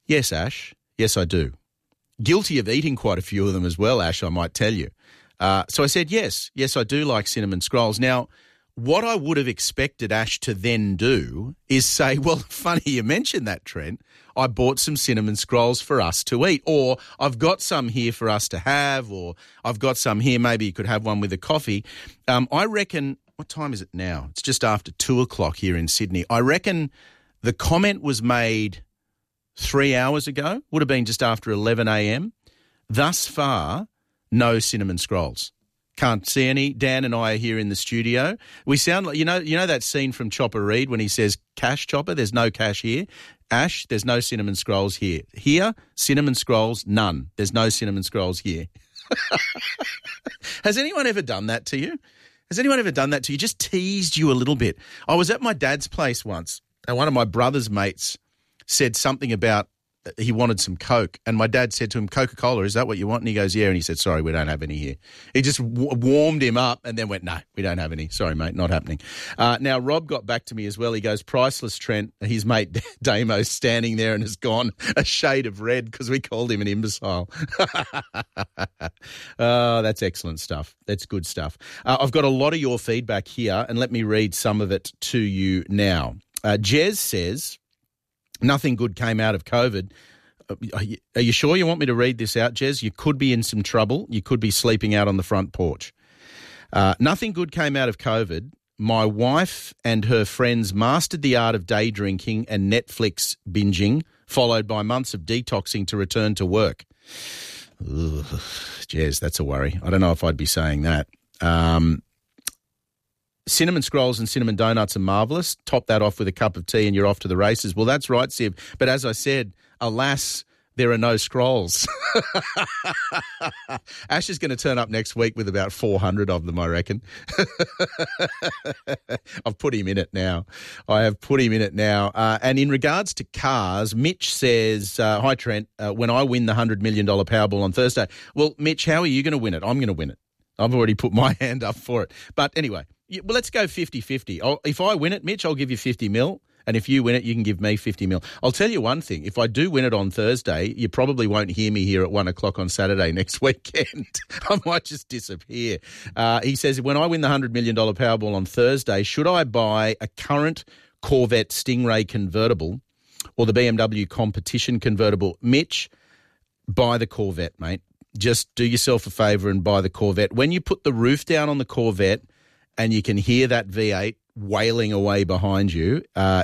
Yes, Ash. Yes, I do. Guilty of eating quite a few of them as well, Ash, I might tell you. So I said, yes, I do like cinnamon scrolls. Now, what I would have expected Ash to then do is say, well, funny you mentioned that, Trent. I bought some cinnamon scrolls for us to eat, or I've got some here for us to have, or I've got some here, maybe you could have one with a coffee. I reckon, what time is it now? It's just after 2:00 here in Sydney. I reckon the comment was made 3 hours ago, would have been just after 11 a.m. Thus far, no cinnamon scrolls. Can't see any. Dan and I are here in the studio. We sound like, you know that scene from Chopper Read when he says, cash, Chopper, there's no cash here. Ash, there's no cinnamon scrolls here. Here, cinnamon scrolls, none. There's no cinnamon scrolls here. Has anyone ever done that to you? Has anyone ever done that to you? Just teased you a little bit. I was at my dad's place once, and one of my brother's mates said something about he wanted some Coke, and my dad said to him, Coca-Cola, is that what you want? And he goes, yeah, and he said, sorry, we don't have any here. He just warmed him up and then went, no, we don't have any. Sorry, mate, not happening. Now, Rob got back to me as well. He goes, priceless, Trent. His mate Damo's standing there and has gone a shade of red because we called him an imbecile. Oh, that's excellent stuff. That's good stuff. I've got a lot of your feedback here, and let me read some of it to you now. Jez says, nothing good came out of COVID. Are you sure you want me to read this out, Jez? You could be in some trouble. You could be sleeping out on the front porch. Nothing good came out of COVID. My wife and her friends mastered the art of day drinking and Netflix binging, followed by months of detoxing to return to work. Ugh, Jez, that's a worry. I don't know if I'd be saying that. Cinnamon scrolls and cinnamon donuts are marvellous. Top that off with a cup of tea and you're off to the races. Well, that's right, Siv. But as I said, alas, there are no scrolls. Ash is going to turn up next week with about 400 of them, I reckon. I've put him in it now. I have put him in it now. And in regards to cars, Mitch says, hi, Trent, when I win the $100 million Powerball on Thursday. Well, Mitch, how are you going to win it? I'm going to win it. I've already put my hand up for it. But anyway, well, let's go 50-50. If I win it, Mitch, I'll give you 50 mil. And if you win it, you can give me 50 mil. I'll tell you one thing. If I do win it on Thursday, you probably won't hear me here at 1:00 on Saturday next weekend. I might just disappear. He says, when I win the $100 million Powerball on Thursday, should I buy a current Corvette Stingray convertible or the BMW competition convertible? Mitch, buy the Corvette, mate. Just do yourself a favour and buy the Corvette. When you put the roof down on the Corvette and you can hear that V8 wailing away behind you,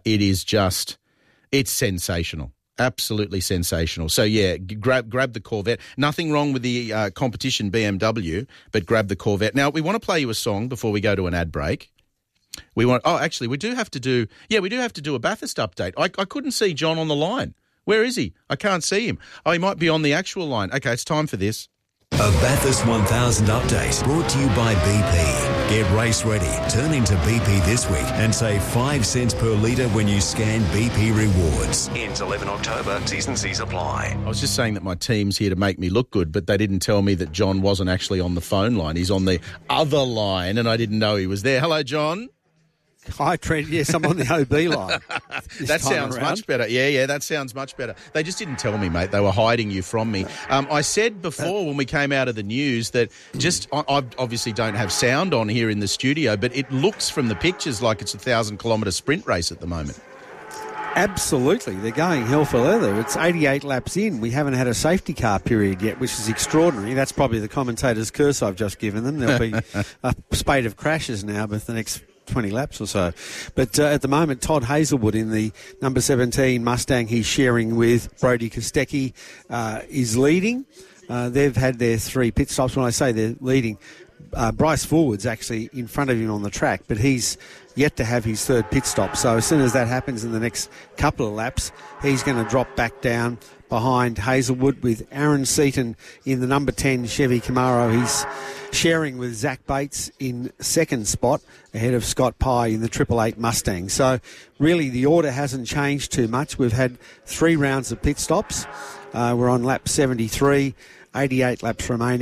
it's sensational. Absolutely sensational. So, yeah, grab the Corvette. Nothing wrong with the competition BMW, but grab the Corvette. Now, we want to play you a song before we go to an ad break. We do have to do a Bathurst update. I couldn't see John on the line. Where is he? I can't see him. Oh, he might be on the actual line. Okay, it's time for this. A Bathurst 1000 update brought to you by BP. Get race ready. Turn into BP this week and save 5 cents per litre when you scan BP Rewards. Ends 11 October. T's and C's apply. I was just saying that my team's here to make me look good, but they didn't tell me that John wasn't actually on the phone line. He's on the other line, and I didn't know he was there. Hello, John. Hi, Trent. Yes, I'm on the OB line. That sounds much better. Yeah, that sounds much better. They just didn't tell me, mate. They were hiding you from me. I said before when we came out of the news that I obviously don't have sound on here in the studio, but it looks from the pictures like it's a 1,000-kilometre sprint race at the moment. Absolutely. They're going hell for leather. It's 88 laps in. We haven't had a safety car period yet, which is extraordinary. That's probably the commentator's curse I've just given them. There'll be a spate of crashes now with the next 20 laps or so. But at the moment, Todd Hazelwood in the number 17 Mustang he's sharing with Brody Kostecki is leading. They've had their 3 pit stops. When I say they're leading, Bryce Forward's actually in front of him on the track, but he's yet to have his 3rd pit stop. So as soon as that happens in the next couple of laps, he's going to drop back down behind Hazelwood with Aaron Seaton in the number 10 Chevy Camaro. He's sharing with Zach Bates in 2nd spot ahead of Scott Pye in the 888 Mustang. So really the order hasn't changed too much. We've had 3 rounds of pit stops. We're on lap 73, 88 laps remaining.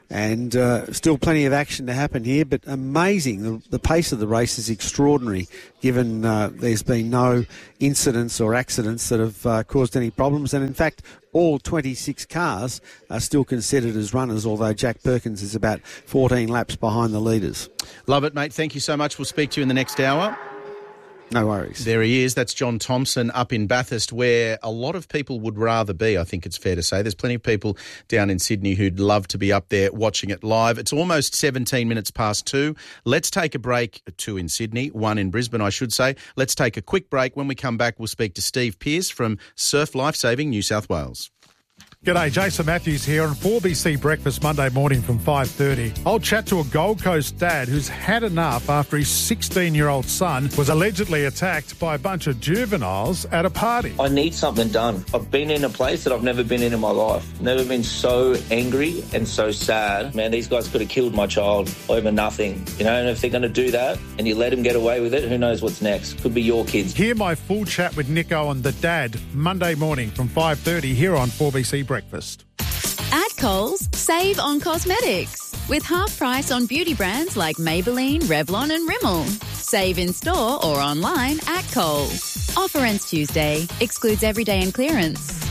And still plenty of action to happen here, but amazing. The pace of the race is extraordinary, given there's been no incidents or accidents that have caused any problems. And in fact, all 26 cars are still considered as runners, although Jack Perkins is about 14 laps behind the leaders. Love it, mate. Thank you so much. We'll speak to you in the next hour. No worries. There he is. That's John Thompson up in Bathurst, where a lot of people would rather be, I think it's fair to say. There's plenty of people down in Sydney who'd love to be up there watching it live. It's almost 17 minutes past 2. Let's take a break. 2 in Sydney, 1 in Brisbane, I should say. Let's take a quick break. When we come back, we'll speak to Steve Pearce from Surf Lifesaving New South Wales. G'day, Jason Matthews here on 4BC Breakfast Monday morning from 5:30. I'll chat to a Gold Coast dad who's had enough after his 16-year-old son was allegedly attacked by a bunch of juveniles at a party. I need something done. I've been in a place that I've never been in my life. Never been so angry and so sad. Man, these guys could have killed my child over nothing. You know, and if they're going to do that and you let them get away with it, who knows what's next? Could be your kids. Hear my full chat with Nick Owen, the dad, Monday morning from 5:30 here on 4BC Breakfast. At Coles, save on cosmetics with half price on beauty brands like Maybelline, Revlon and Rimmel. Save in store or online at Coles. Offer ends Tuesday. Excludes everyday and clearance.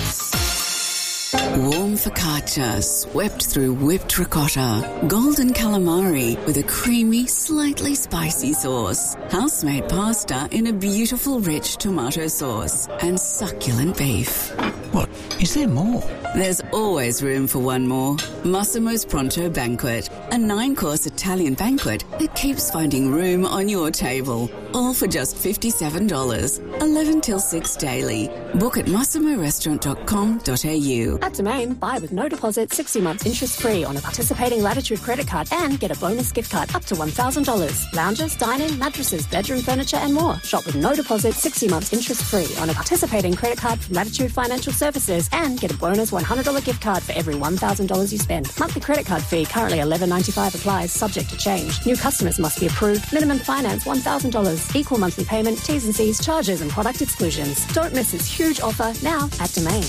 Warm focaccia swept through whipped ricotta. Golden calamari with a creamy, slightly spicy sauce. House-made pasta in a beautiful, rich tomato sauce. And succulent beef. What? Is there more? There's always room for one more. Massimo's Pronto Banquet. A 9-course Italian banquet that keeps finding room on your table. All for just $57. 11 till 6 daily. Book at massimorestaurant.com.au. At Domain, buy with no deposit, 60 months interest-free on a participating Latitude credit card and get a bonus gift card up to $1,000. Lounges, dining, mattresses, bedroom furniture and more. Shop with no deposit, 60 months interest-free on a participating credit card from Latitude Financial Services and get a bonus $100 gift card for every $1,000 you spend. Monthly credit card fee currently $11.95 applies, subject to change. New customers must be approved. Minimum finance $1,000. Equal monthly payment, T's and C's, charges and product exclusions. Don't miss this huge offer now at Domain.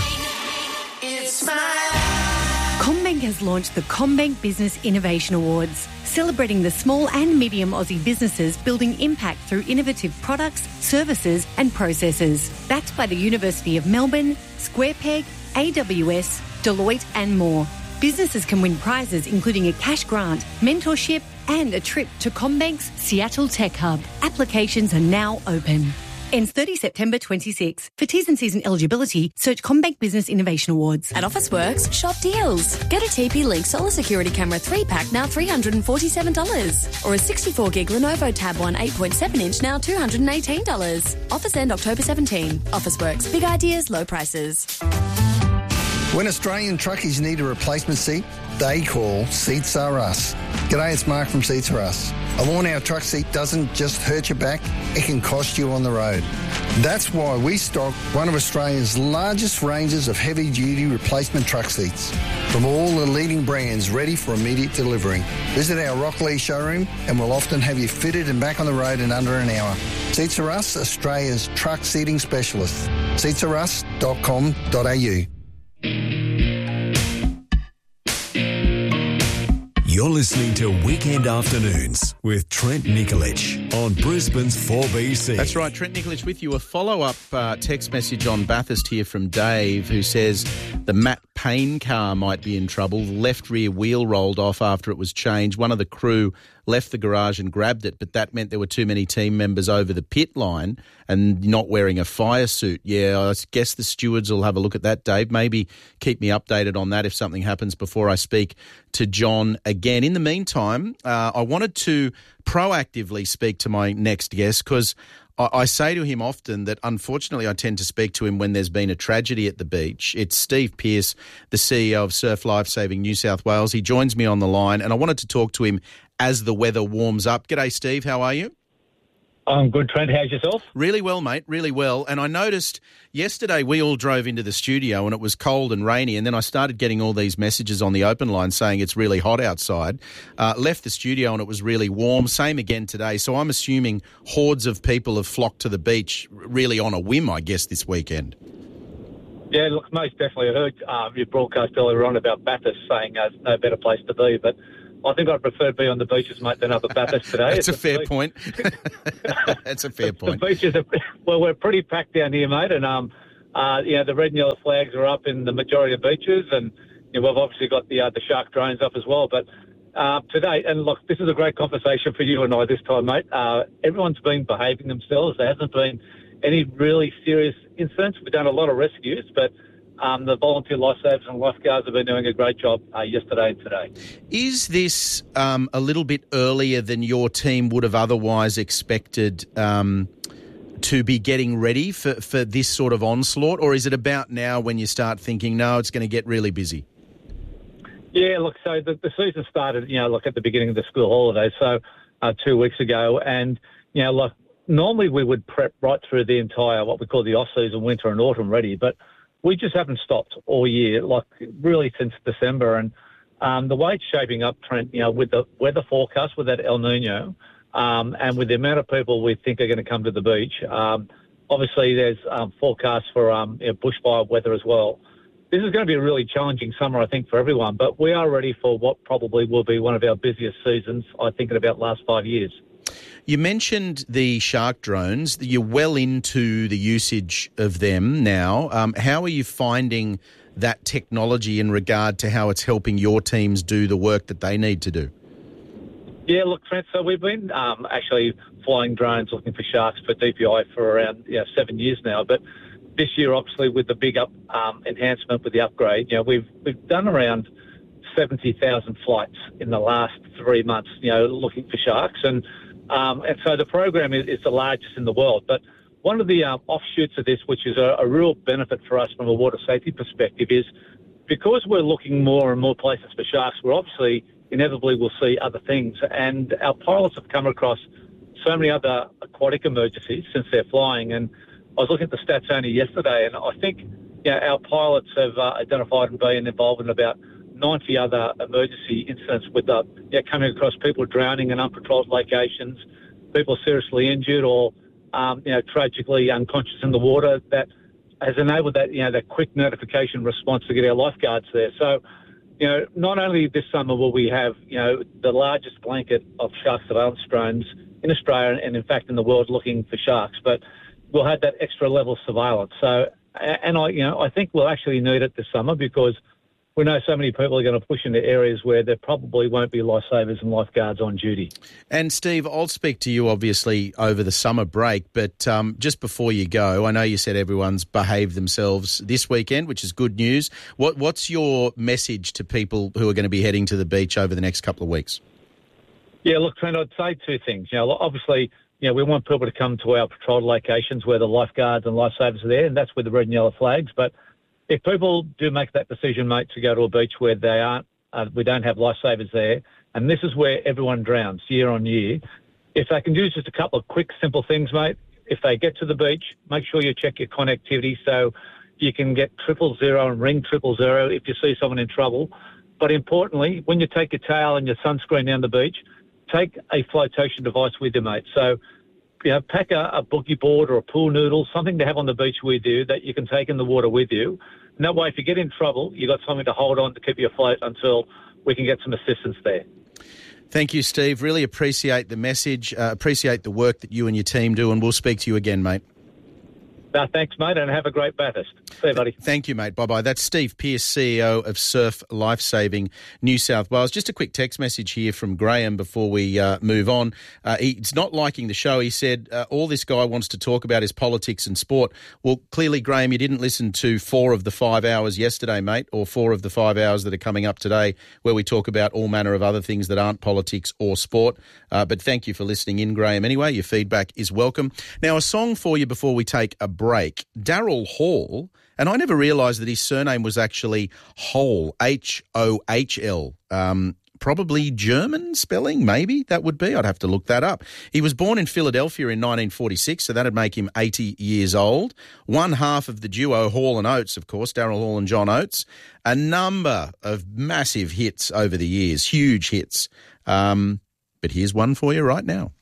CommBank has launched the CommBank Business Innovation Awards, celebrating the small and medium Aussie businesses building impact through innovative products, services and processes. Backed by the University of Melbourne, SquarePeg, AWS, Deloitte and more. Businesses can win prizes including a cash grant, mentorship and a trip to CommBank's Seattle Tech Hub. Applications are now open. Ends 30 September 26. For T's and C's and eligibility, search CommBank Business Innovation Awards. At Officeworks, shop deals. Get a TP-Link Solar Security Camera 3-pack now $347. Or a 64-gig Lenovo Tab 1 8.7-inch now $218. Offers end October 17. Officeworks. Big ideas, low prices. When Australian truckies need a replacement seat, they call Seats Are Us. G'day, it's Mark from Seats Are Us. A worn-out truck seat doesn't just hurt your back, it can cost you on the road. That's why we stock one of Australia's largest ranges of heavy-duty replacement truck seats from all the leading brands ready for immediate delivery. Visit our Rocklea showroom and we'll often have you fitted and back on the road in under an hour. Seats Are Us, Australia's truck seating specialist. seatsarus.com.au. You're listening to Weekend Afternoons with Trent Nikolic on Brisbane's 4BC. That's right, Trent Nikolic with you. A follow-up text message on Bathurst here from Dave, who says the Matt Payne car might be in trouble. The left rear wheel rolled off after it was changed. One of the crew left the garage and grabbed it, but that meant there were too many team members over the pit line and not wearing a fire suit. Yeah, I guess the stewards will have a look at that, Dave. Maybe keep me updated on that if something happens before I speak to John again. In the meantime, I wanted to proactively speak to my next guest because I say to him often that unfortunately I tend to speak to him when there's been a tragedy at the beach. It's Steve Pearce, the CEO of Surf Lifesaving New South Wales. He joins me on the line and I wanted to talk to him as the weather warms up. G'day, Steve. How are you? I'm good, Trent. How's yourself? Really well, mate. Really well. And I noticed yesterday we all drove into the studio and it was cold and rainy, and then I started getting all these messages on the open line saying it's really hot outside. Left the studio and it was really warm. Same again today. So I'm assuming hordes of people have flocked to the beach really on a whim, I guess, this weekend. Yeah, look, most definitely. I heard your broadcast earlier on about Bathurst saying there's no better place to be, but I think I'd prefer to be on the beaches, mate, than up at Bathurst today. That's a fair point. That's a fair point. The beaches we're pretty packed down here, mate, and the red and yellow flags are up in the majority of beaches, and we've obviously got the shark drones up as well. But today, and look, this is a great conversation for you and I this time, mate. Everyone's been behaving themselves. There hasn't been any really serious incidents. We've done a lot of rescues, but the volunteer lifesavers and lifeguards have been doing a great job yesterday and today. Is this a little bit earlier than your team would have otherwise expected to be getting ready for this sort of onslaught, or is it about now when you start thinking, no, it's going to get really busy? Yeah, look, so the season started, at the beginning of the school holidays, so 2 weeks ago, and, normally we would prep right through the entire, what we call the off-season, winter and autumn ready, but we just haven't stopped all year, really since December. And the way it's shaping up, Trent, with the weather forecast, with that El Nino, and with the amount of people we think are going to come to the beach, obviously there's forecasts for bushfire weather as well. This is going to be a really challenging summer, I think, for everyone, but we are ready for what probably will be one of our busiest seasons, I think, in about the last 5 years. You mentioned the shark drones. You're well into the usage of them now. How are you finding that technology in regard to how it's helping your teams do the work that they need to do? Yeah, look, Trent, so we've been actually flying drones looking for sharks for DPI for around 7 years now. But this year, obviously, with the big enhancement with the upgrade, we've done around 70,000 flights in the last 3 months, looking for sharks. And so the program is the largest in the world. But one of the offshoots of this, which is a real benefit for us from a water safety perspective, is because we're looking more and more places for sharks, we're obviously inevitably will see other things. And our pilots have come across so many other aquatic emergencies since they're flying. And I was looking at the stats only yesterday, and I think our pilots have identified and been involved in about 90 other emergency incidents with coming across people drowning in unpatrolled locations, people seriously injured or tragically unconscious in the water. That has enabled that quick notification response to get our lifeguards there. So, not only this summer will we have the largest blanket of shark surveillance drones in Australia and in fact in the world looking for sharks, but we'll have that extra level of surveillance. So, and I think we'll actually need it this summer because we know so many people are going to push into areas where there probably won't be lifesavers and lifeguards on duty. And Steve, I'll speak to you obviously over the summer break, but just before you go, I know you said everyone's behaved themselves this weekend, which is good news. What's your message to people who are going to be heading to the beach over the next couple of weeks? Yeah, look, Trent, I'd say two things. Obviously, we want people to come to our patrolled locations where the lifeguards and lifesavers are there, and that's with the red and yellow flags. But if people do make that decision, mate, to go to a beach where they aren't, we don't have lifesavers there, and this is where everyone drowns year on year, if they can do just a couple of quick, simple things, mate, if they get to the beach, make sure you check your connectivity so you can get 000 and ring 000 if you see someone in trouble. But importantly, when you take your towel and your sunscreen down the beach, take a flotation device with you, mate. So, pack a boogie board or a pool noodle, something to have on the beach with you that you can take in the water with you. And that way, if you get in trouble, you've got something to hold on to keep you afloat until we can get some assistance there. Thank you, Steve. Really appreciate the message, appreciate the work that you and your team do, and we'll speak to you again, mate. Thanks, mate, and have a great Bathurst. See you, buddy. Thank you, mate. Bye-bye. That's Steve Pearce, CEO of Surf Lifesaving New South Wales. Just a quick text message here from Graham before we move on. He's not liking the show. He said, all this guy wants to talk about is politics and sport. Well, clearly, Graham, you didn't listen to 4 of the 5 hours yesterday, mate, or 4 of the 5 hours that are coming up today where we talk about all manner of other things that aren't politics or sport. But thank you for listening in, Graham. Anyway, your feedback is welcome. Now, a song for you before we take a break. Daryl Hall, and I never realised that his surname was actually Hohl, H-O-H-L. Probably German spelling, maybe that would be. I'd have to look that up. He was born in Philadelphia in 1946, so that'd make him 80 years old. One half of the duo Hall and Oates, of course, Daryl Hall and John Oates. A number of massive hits over the years, huge hits. But here's one for you right now.